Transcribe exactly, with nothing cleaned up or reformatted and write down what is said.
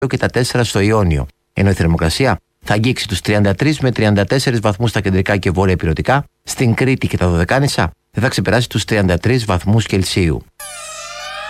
και τα τέσσερα στο Ιόνιο, ενώ η θερμοκρασία θα αγγίξει τους τριάντα τρεις με τριάντα τέσσερις βαθμούς στα κεντρικά και βόρεια ηπειρωτικά, στην Κρήτη και τα Δωδεκάνησα δεν θα ξεπεράσει τους τριάντα τρεις βαθμούς Κελσίου.